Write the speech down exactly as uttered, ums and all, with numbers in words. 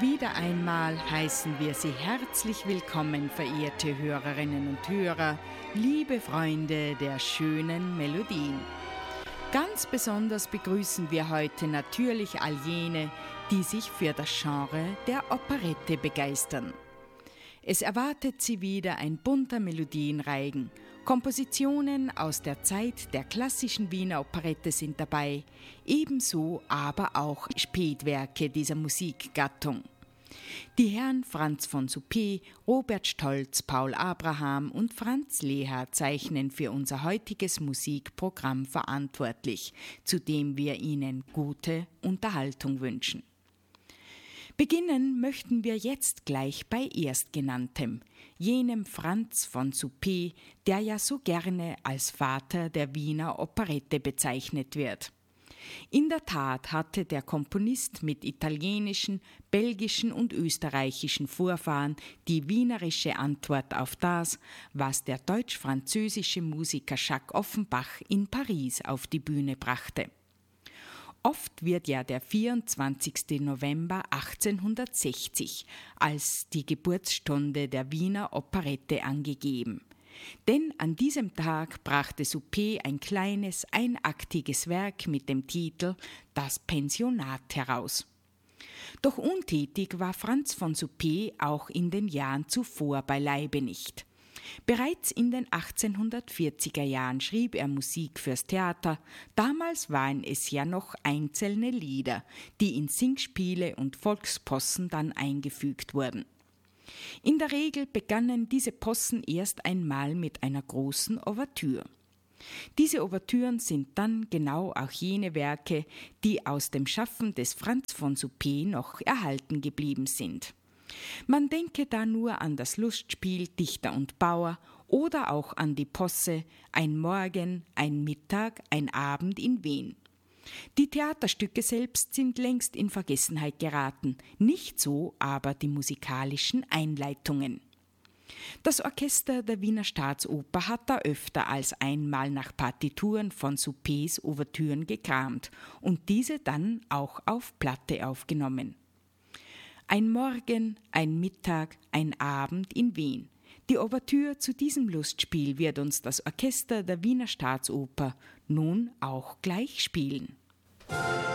Wieder einmal heißen wir Sie herzlich willkommen, verehrte Hörerinnen und Hörer, liebe Freunde der schönen Melodien. Ganz besonders begrüßen wir heute natürlich all jene, die sich für das Genre der Operette begeistern. Es erwartet Sie wieder ein bunter Melodienreigen. Kompositionen aus der Zeit der klassischen Wiener Operette sind dabei, ebenso aber auch Spätwerke dieser Musikgattung. Die Herren Franz von Suppé, Robert Stolz, Paul Abraham und Franz Leher zeichnen für unser heutiges Musikprogramm verantwortlich, zu dem wir Ihnen gute Unterhaltung wünschen. Beginnen möchten wir jetzt gleich bei Erstgenanntem, jenem Franz von Suppé, der ja so gerne als Vater der Wiener Operette bezeichnet wird. In der Tat hatte der Komponist mit italienischen, belgischen und österreichischen Vorfahren die wienerische Antwort auf das, was der deutsch-französische Musiker Jacques Offenbach in Paris auf die Bühne brachte. Oft wird ja der vierundzwanzigsten November achtzehnhundertsechzig als die Geburtsstunde der Wiener Operette angegeben. Denn an diesem Tag brachte Suppé ein kleines, einaktiges Werk mit dem Titel »Das Pensionat« heraus. Doch untätig war Franz von Suppé auch in den Jahren zuvor beileibe nicht. Bereits in den achtzehnhundertvierziger Jahren schrieb er Musik fürs Theater, damals waren es ja noch einzelne Lieder, die in Singspiele und Volkspossen dann eingefügt wurden. In der Regel begannen diese Possen erst einmal mit einer großen Ouvertüre. Diese Ouvertüren sind dann genau auch jene Werke, die aus dem Schaffen des Franz von Suppé noch erhalten geblieben sind. Man denke da nur an das Lustspiel Dichter und Bauer oder auch an die Posse Ein Morgen, ein Mittag, ein Abend in Wien. Die Theaterstücke selbst sind längst in Vergessenheit geraten, nicht so aber die musikalischen Einleitungen. Das Orchester der Wiener Staatsoper hat da öfter als einmal nach Partituren von Suppés Ouvertüren gekramt und diese dann auch auf Platte aufgenommen. Ein Morgen, ein Mittag, ein Abend in Wien. Die Ouvertüre zu diesem Lustspiel wird uns das Orchester der Wiener Staatsoper nun auch gleich spielen.